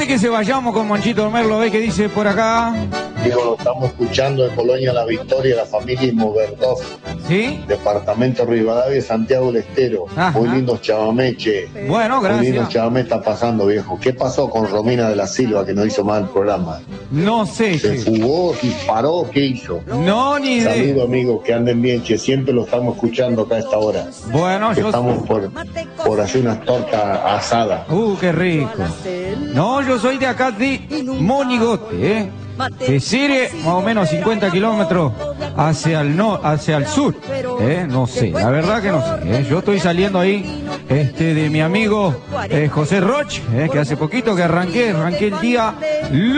que se vayamos con Monchito Merlo, ¿ve qué dice por acá? Digo, lo estamos escuchando de Colonia La Victoria, la familia Moverdov. ¿Sí? Departamento Rivadavia, Santiago del Estero. Ajá. Muy lindos chavameche. Bueno, Muy lindos gracias. chavamé está pasando, viejo. ¿Qué pasó con Romina de la Silva que no hizo mal el programa? No sé, ¿Se che. fugó, disparó, qué hizo? No, ni idea. Saludos, amigos, que anden bien, che. Siempre lo estamos escuchando acá a esta hora. Bueno, Que yo... estamos por hacer unas tortas asadas. qué rico. No, yo soy de acá de Monigote, que sirve más o menos 50 kilómetros hacia el sur, no sé, la verdad que no sé, yo estoy saliendo ahí de mi amigo José Roch, que hace poquito que arranqué el día